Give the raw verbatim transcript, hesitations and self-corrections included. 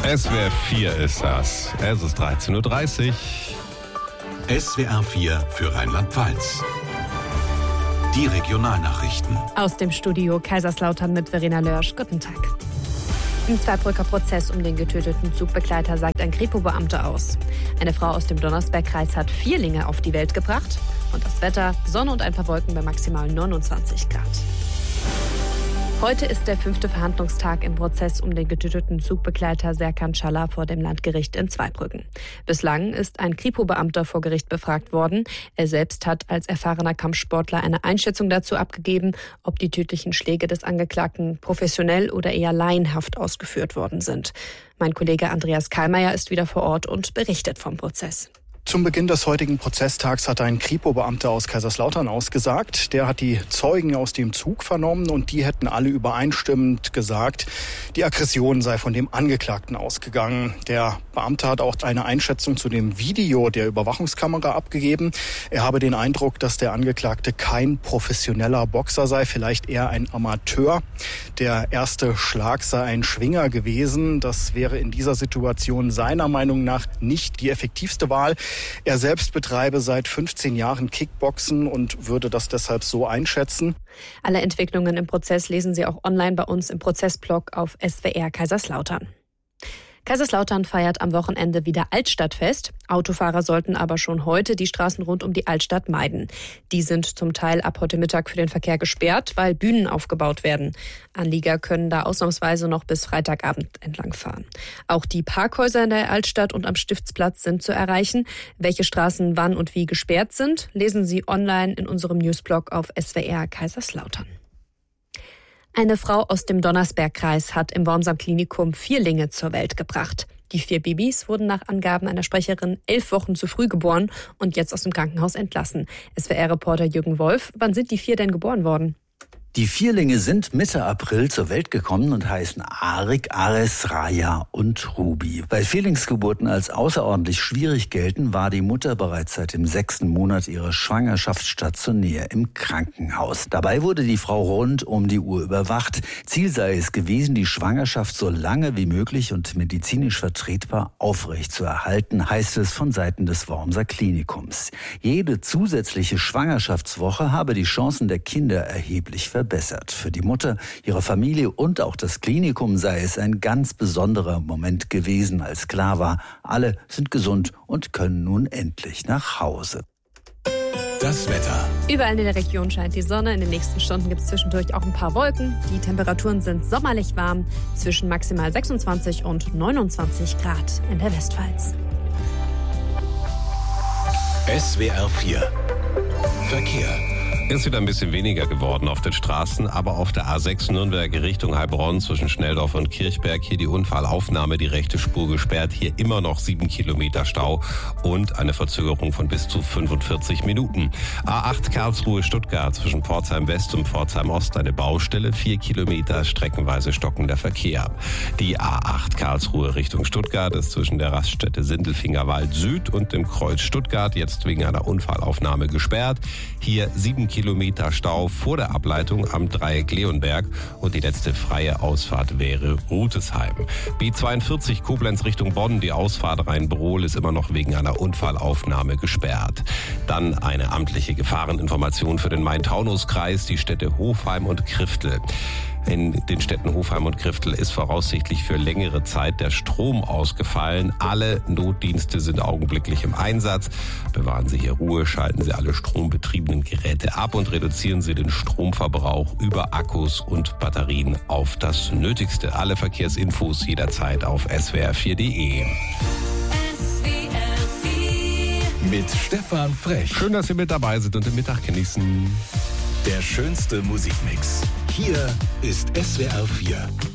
S W R vier ist das. Es ist dreizehn Uhr dreißig. S W R vier für Rheinland-Pfalz. Die Regionalnachrichten. Aus dem Studio Kaiserslautern mit Verena Lörsch. Guten Tag. Im Zweibrücker Prozess um den getöteten Zugbegleiter sagt ein Kripo-Beamter aus. Eine Frau aus dem Donnersbergkreis hat Vierlinge auf die Welt gebracht. Und das Wetter, Sonne und ein paar Wolken bei maximal neunundzwanzig Grad. Heute ist der fünfte Verhandlungstag im Prozess um den getöteten Zugbegleiter Serkan Çalar vor dem Landgericht in Zweibrücken. Bislang ist ein Kripo-Beamter vor Gericht befragt worden. Er selbst hat als erfahrener Kampfsportler eine Einschätzung dazu abgegeben, ob die tödlichen Schläge des Angeklagten professionell oder eher laienhaft ausgeführt worden sind. Mein Kollege Andreas Kallmeier ist wieder vor Ort und berichtet vom Prozess. Zum Beginn des heutigen Prozesstags hat ein Kripo-Beamter aus Kaiserslautern ausgesagt. Der hat die Zeugen aus dem Zug vernommen und die hätten alle übereinstimmend gesagt, die Aggression sei von dem Angeklagten ausgegangen. Der Beamte hat auch eine Einschätzung zu dem Video der Überwachungskamera abgegeben. Er habe den Eindruck, dass der Angeklagte kein professioneller Boxer sei, vielleicht eher ein Amateur. Der erste Schlag sei ein Schwinger gewesen. Das wäre in dieser Situation seiner Meinung nach nicht die effektivste Wahl. Er selbst betreibe seit fünfzehn Jahren Kickboxen und würde das deshalb so einschätzen. Alle Entwicklungen im Prozess lesen Sie auch online bei uns im Prozessblog auf S W R Kaiserslautern. Kaiserslautern feiert am Wochenende wieder Altstadtfest. Autofahrer sollten aber schon heute die Straßen rund um die Altstadt meiden. Die sind zum Teil ab heute Mittag für den Verkehr gesperrt, weil Bühnen aufgebaut werden. Anlieger können da ausnahmsweise noch bis Freitagabend entlang fahren. Auch die Parkhäuser in der Altstadt und am Stiftsplatz sind zu erreichen. Welche Straßen wann und wie gesperrt sind, lesen Sie online in unserem Newsblog auf S W R Kaiserslautern. Eine Frau aus dem Donnersbergkreis hat im Wormser Klinikum Vierlinge zur Welt gebracht. Die vier Babys wurden nach Angaben einer Sprecherin elf Wochen zu früh geboren und jetzt aus dem Krankenhaus entlassen. S W R-Reporter Jürgen Wolf, wann sind die vier denn geboren worden? Die Vierlinge sind Mitte April zur Welt gekommen und heißen Arik, Ares, Raya und Ruby. Weil Vierlingsgeburten als außerordentlich schwierig gelten, war die Mutter bereits seit dem sechsten Monat ihrer Schwangerschaft stationär im Krankenhaus. Dabei wurde die Frau rund um die Uhr überwacht. Ziel sei es gewesen, die Schwangerschaft so lange wie möglich und medizinisch vertretbar aufrecht zu erhalten, heißt es von Seiten des Wormser Klinikums. Jede zusätzliche Schwangerschaftswoche habe die Chancen der Kinder erheblich verbessert. Verbessert. Für die Mutter, ihre Familie und auch das Klinikum sei es ein ganz besonderer Moment gewesen, als klar war, alle sind gesund und können nun endlich nach Hause. Das Wetter. Überall in der Region scheint die Sonne. In den nächsten Stunden gibt es zwischendurch auch ein paar Wolken. Die Temperaturen sind sommerlich warm, zwischen maximal sechsundzwanzig und neunundzwanzig Grad in der Westpfalz. S W R vier. Verkehr. Ist wieder ein bisschen weniger geworden auf den Straßen, aber auf der A sechs Nürnberg Richtung Heilbronn zwischen Schnelldorf und Kirchberg hier die Unfallaufnahme, die rechte Spur gesperrt, hier immer noch sieben Kilometer Stau und eine Verzögerung von bis zu fünfundvierzig Minuten. A acht Karlsruhe-Stuttgart zwischen Pforzheim West und Pforzheim Ost eine Baustelle, vier Kilometer streckenweise stockender Verkehr. Die A acht Karlsruhe Richtung Stuttgart ist zwischen der Raststätte Sindelfingerwald Süd und dem Kreuz Stuttgart jetzt wegen einer Unfallaufnahme gesperrt. Hier sieben Kilometer Stau vor der Ableitung am Dreieck Leonberg und die letzte freie Ausfahrt wäre Rutesheim. B zweiundvierzig Koblenz Richtung Bonn, die Ausfahrt Rhein-Brohl ist immer noch wegen einer Unfallaufnahme gesperrt. Dann eine amtliche Gefahreninformation für den Main-Taunus-Kreis, die Städte Hofheim und Kriftel. In den Städten Hofheim und Kriftel ist voraussichtlich für längere Zeit der Strom ausgefallen. Alle Notdienste sind augenblicklich im Einsatz. Bewahren Sie hier Ruhe, schalten Sie alle strombetriebenen Geräte ab und reduzieren Sie den Stromverbrauch über Akkus und Batterien auf das Nötigste. Alle Verkehrsinfos jederzeit auf S W R vier Punkt de. Mit Stefan Frech. Schön, dass Sie mit dabei sind und den Mittag genießen. Der schönste Musikmix. Hier ist S W R vier.